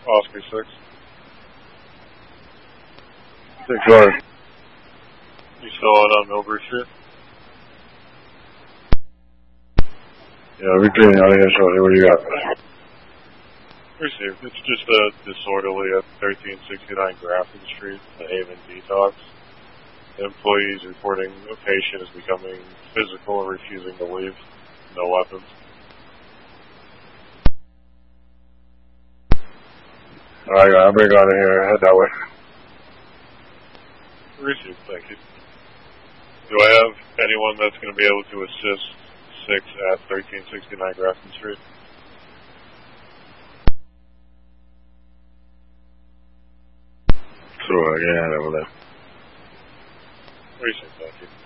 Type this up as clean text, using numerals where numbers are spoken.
Oscar 6. 6-1. You still out on Milbury Street? Yeah, repeating out here shortly. What do you got? Received. It's just disorderly at 1369 Grafton Street, the Haven Detox. The employees reporting a patient is becoming physical and refusing to leave. No weapons. Alright, I'll bring out of here. Head that way. Received, thank you. Do I have anyone that's going to be able to assist 6 at 1369 Grafton Street? Sure, yeah, over there. Received, thank you.